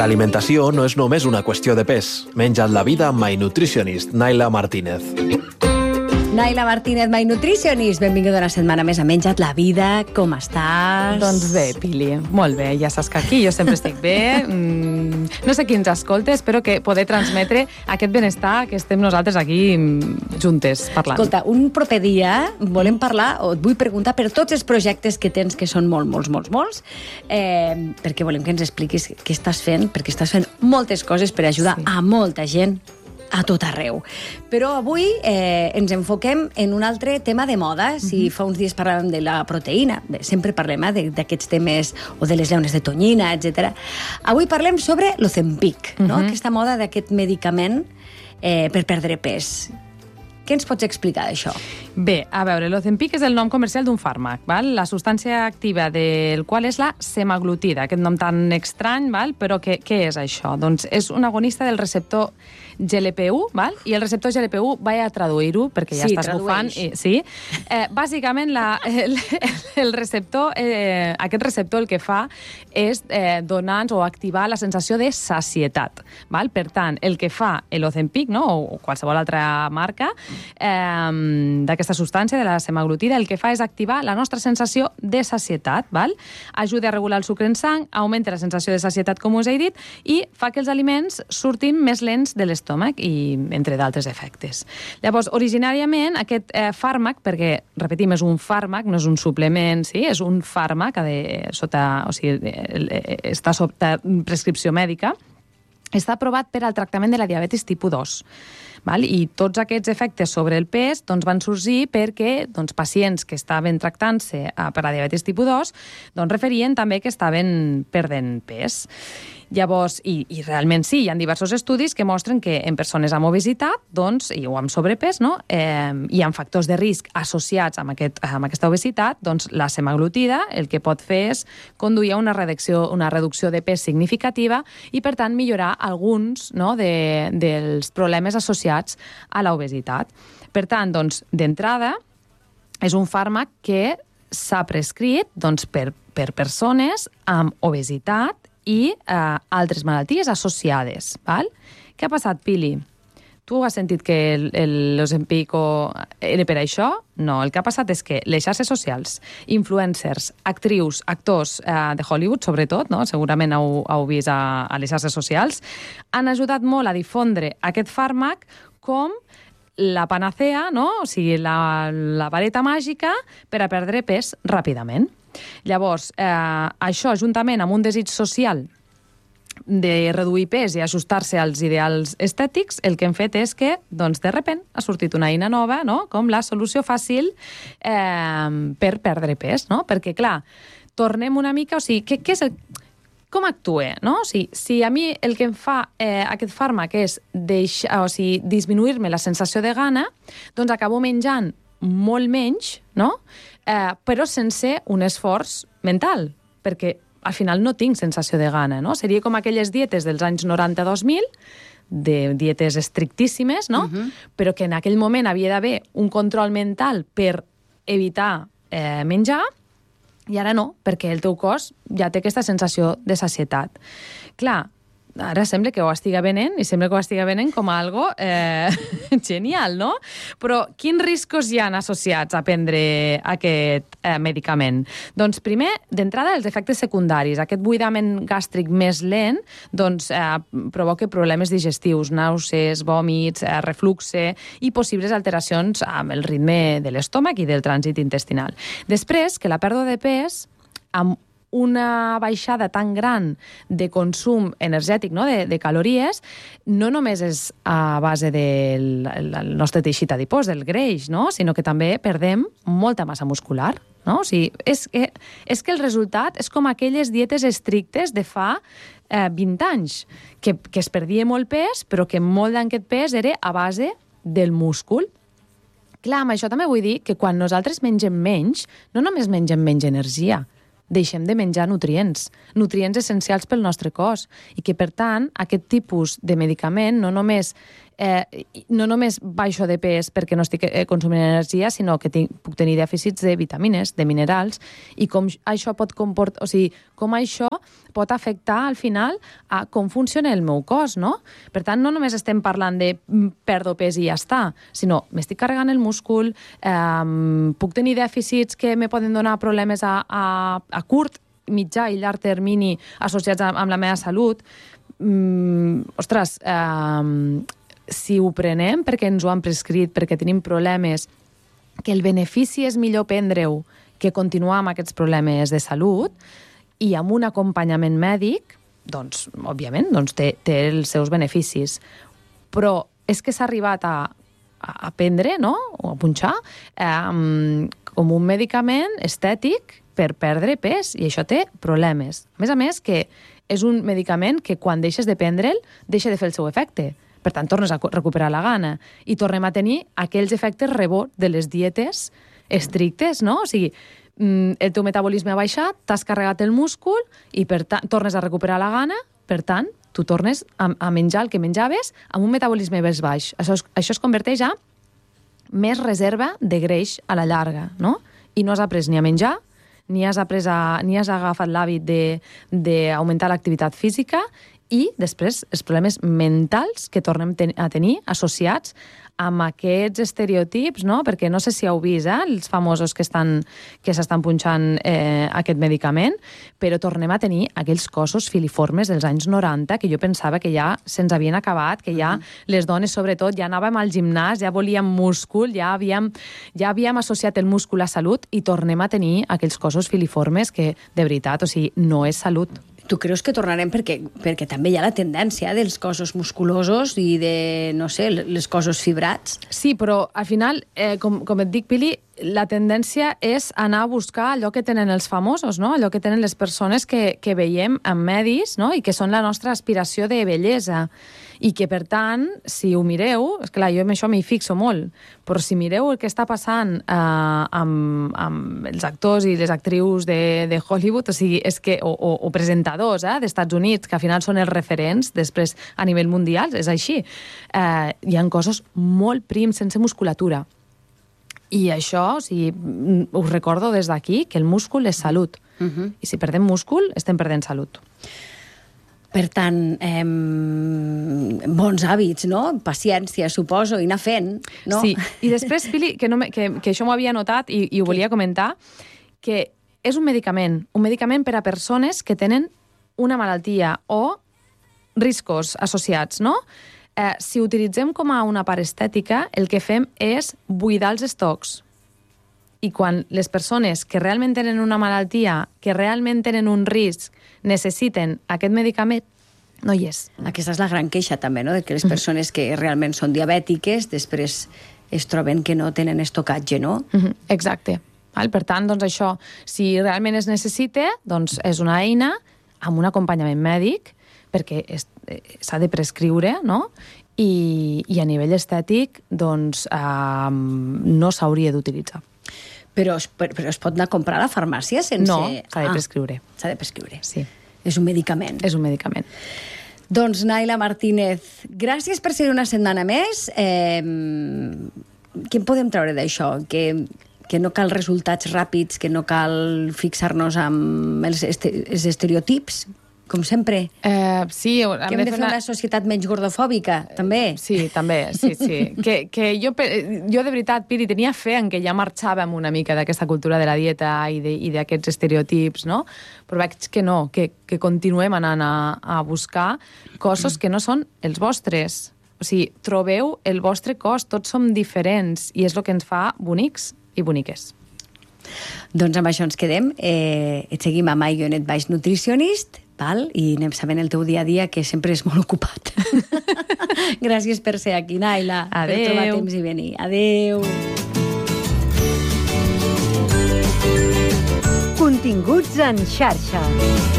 L'alimentació no és només una qüestió de pes. Menja't la vida amb My Nutritionist, Naila Martínez. Naila Martínez, My Nutritionist. Benvinguda una setmana més a Menja't la vida. Com estàs? Doncs bé, Pili. Molt bé. Ja saps que aquí jo sempre estic bé. No sé qui ens escolta. Espero que poder transmetre aquest benestar que estem nosaltres aquí juntes parlant. Escolta, un proper dia volem parlar, o et vull preguntar per tots els projectes que tens, que són molts, perquè volem que ens expliquis què estàs fent, perquè estàs fent moltes coses per ajudar a molta gent a tot arreu. Però avui ens enfoquem en un altre tema de moda. Si fa uns dies parlàvem de la proteïna, bé, sempre parlem d'aquests temes, o de les llaunes de tonyina, etc. Avui parlem sobre l'Ozempic, no? Aquesta moda d'aquest medicament per perdre pes. Què ens pots explicar d'això? Bé, a veure, l'Ozempic és el nom comercial d'un fàrmac, val? La substància activa del qual és la semaglutida, aquest nom tan estrany, val? Però què és això? Doncs és un agonista del receptor GLP-1, val? I el receptor GLP-1, vaig a traduir-ho, perquè ja estàs bufant. Sí, bàsicament el receptor, aquest receptor el que fa és donar-nos o activar la sensació de sacietat, val? Per tant, el que fa l'Ozempic, no? O qualsevol altra marca, d'aquesta substància, de la semaglutida, el que fa és activar la nostra sensació de sacietat, val? Ajuda a regular el sucre en sang, augmenta la sensació de sacietat, com us he dit, i fa que els aliments surtin més lents de l'estómac, i entre d'altres efectes. Llavors, originàriament, aquest fàrmac, perquè, repetim, és un fàrmac, no és un suplement, sí? És un fàrmac, està sota prescripció mèdica, està aprovat per al tractament de la diabetis tipus 2. Val? I tots aquests efectes sobre el pes van sorgir perquè pacients que estaven tractant-se per a diabetis tipus 2 referien també que estaven perdent pes. Llavors, i realment sí, hi ha diversos estudis que mostren que en persones amb obesitat o amb sobrepès, no? Hi ha factors de risc associats amb aquesta obesitat, la semaglutida el que pot fer és conduir a una reducció de pes significativa i, per tant, millorar alguns dels problemes associats a l'obesitat. Per tant, d'entrada, és un fàrmac que s'ha prescrit per persones amb obesitat i altres malalties associades. Val? Què ha passat, Pili? Tu has sentit que l'Ozempic era per això? No, el que ha passat és que les xarxes socials, influencers, actrius, actors de Hollywood, sobretot, no? Segurament heu vist a les xarxes socials, han ajudat molt a difondre aquest fàrmac com la panacea, no? O sigui, la vareta màgica per a perdre pes ràpidament. Llavors, això, juntament amb un desig social de reduir pes i ajustar-se als ideals estètics, el que hem fet és que, de sobte, ha sortit una eina nova, no? Com la solució fàcil per perdre pes, no? Perquè, clar, tornem una mica... O sigui, què és el... Com actua, no? O sigui, si a mi el que em fa aquest fàrmac és disminuir-me la sensació de gana, doncs acabo menjant molt menys, no? Però sense un esforç mental, perquè al final no tinc sensació de gana, no? Seria com aquelles dietes dels anys 90-2000, de dietes estrictíssimes, no? Però que en aquell moment havia d'haver un control mental per evitar menjar, i ara no, perquè el teu cos ja té aquesta sensació de sacietat. Clar, ara sembla que ho estigui venent, i sembla que ho estigui venent com a algo genial, no? Però quins riscos hi ha associats a prendre aquest medicament? Doncs primer, d'entrada, els efectes secundaris. Aquest buidament gàstric més lent provoca problemes digestius, nàusees, vòmits, refluxe i possibles alteracions amb el ritme de l'estómac i del trànsit intestinal. Després, que la pèrdua de pes, amb una baixada tan gran de consum energètic, no? de calories, no només és a base del nostre teixit adipós, del greix, no? Sinó que també perdem molta massa muscular. No? O sigui, és que el resultat és com aquelles dietes estrictes de fa 20 anys, que es perdia molt pes, però que molt d'aquest pes era a base del múscul. Clar, amb això també vull dir que quan nosaltres mengem menys, no només mengem menys energia, deixem de menjar nutrients essencials pel nostre cos, i que, per tant, aquest tipus de medicament no només no només baixo de pes perquè no estic consumint energia, sinó que puc tenir dèficits de vitamines, de minerals, i com això pot comportar, o sigui, com això pot afectar al final a com funciona el meu cos, no? Per tant, no només estem parlant de perdo pes i ja està, sinó m'estic carregant el múscul, puc tenir dèficits que me poden donar problemes a curt, mitjà i llarg termini associats amb la meva salut. Ostres, si ho prenem perquè ens ho han prescrit, perquè tenim problemes, que el benefici és millor prendre-ho que continuar amb aquests problemes de salut, i amb un acompanyament mèdic, doncs, òbviament, té els seus beneficis. Però és que s'ha arribat a prendre, no?, o a punxar, com un medicament estètic per perdre pes, i això té problemes. A més, que és un medicament que quan deixes de prendre'l, deixa de fer el seu efecte. Per tant, tornes a recuperar la gana i tornem a tenir aquells efectes rebot de les dietes estrictes, no? O sigui, el teu metabolisme ha baixat, t'has carregat el múscul i per tant tornes a recuperar la gana, per tant, tu tornes a menjar el que menjaves amb un metabolisme més baix. Això es converteix a més reserva de greix a la llarga, no? I no has après ni a menjar, ni has agafat l'hàbit d'augmentar l'activitat física, i després els problemes mentals que tornem a tenir associats amb aquests estereotips, no? Perquè no sé si heu vist els famosos que s'estan punxant aquest medicament, però tornem a tenir aquells cossos filiformes dels anys 90 que jo pensava que ja se'ns havien acabat, que ja les dones, sobretot, ja anàvem al gimnàs, ja volíem múscul, ja havíem associat el múscul a salut, i tornem a tenir aquells cossos filiformes que, de veritat, o sigui, no és salut. Tu creus que tornarem perquè també hi ha la tendència dels cossos musculosos i de, no sé, les cossos fibrats? Sí, però al final, com et dic, Pili, la tendència és anar a buscar allò que tenen els famosos, no? Allò que tenen les persones que veiem en medis, no? I que són la nostra aspiració de bellesa. I que, per tant, si ho mireu, esclar, jo amb això m'hi fixo molt, però si mireu el que està passant amb els actors i les actrius de Hollywood, o sigui, és que, o presentadors d'Estats Units, que al final són els referents després a nivell mundial, és així. Hi ha cossos molt prims, sense musculatura. I això, o sigui, us recordo des d'aquí que el múscul és salut. I si perdem múscul, estem perdent salut. Per tant, bons hàbits, no? Paciència, suposo, i anar fent, no? Sí, i després, Pili, que això m'ho havia notat i ho volia comentar, que és un medicament per a persones que tenen una malaltia o riscos associats, no? Si utilitzem com a una part estètica, el que fem és buidar els estocs. I quan les persones que realment tenen una malaltia, que realment tenen un risc, necessiten aquest medicament, no hi és. Aquesta és la gran queixa també, no?, de que les persones que realment són diabètiques després es troben que no tenen estocatge, no? Exacte. Per tant, doncs això, si realment es necessita, doncs és una eina amb un acompanyament mèdic, perquè s'ha de prescriure, no? I a nivell estètic, doncs, no s'hauria d'utilitzar. Però es pot anar a comprar a la farmàcia sense... No, s'ha de prescriure. S'ha de prescriure. Sí. És un medicament. És un medicament. Doncs, Naila Martínez, gràcies per ser una setmana més. Què en podem treure d'això? Que no cal resultats ràpids, que no cal fixar-nos amb els estereotips, com sempre. Sí, que hem de fer una societat menys gordofòbica, també. Sí, també, sí. Que jo de veritat, Piri, tenia fe en que ja marxàvem una mica d'aquesta cultura de la dieta i d'aquests estereotips, no? Però veig que no, que continuem anant a buscar cossos que no són els vostres. O sigui, trobeu el vostre cos, tots som diferents, i és el que ens fa bonics i boniques. Doncs amb això ens quedem. Et seguim amb _nutricionist, i anem sabent el teu dia a dia, que sempre és molt ocupat. Gràcies per ser aquí, Naila. Adéu. Per trobar temps i venir. Adéu. Continguts en xarxa.